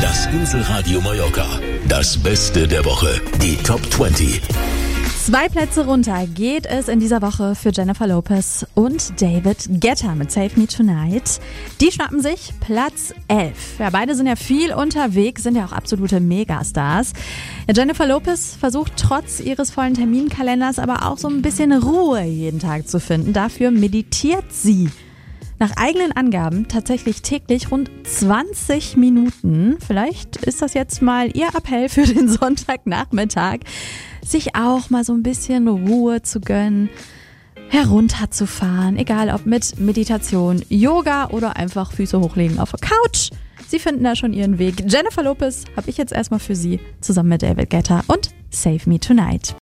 Das Inselradio Mallorca. Das Beste der Woche. Die Top 20. 2 Plätze runter geht es in dieser Woche für Jennifer Lopez und David Guetta mit Save Me Tonight. Die schnappen sich Platz 11. Ja, beide sind ja viel unterwegs, sind ja auch absolute Megastars. Ja, Jennifer Lopez versucht trotz ihres vollen Terminkalenders aber auch so ein bisschen Ruhe jeden Tag zu finden. Dafür meditiert sie. Nach eigenen Angaben tatsächlich täglich rund 20 Minuten. Vielleicht ist das jetzt mal ihr Appell für den Sonntagnachmittag, sich auch mal so ein bisschen Ruhe zu gönnen, herunterzufahren, egal ob mit Meditation, Yoga oder einfach Füße hochlegen auf der Couch. Sie finden da schon ihren Weg. Jennifer Lopez habe ich jetzt erstmal für Sie zusammen mit David Guetta und Save Me Tonight.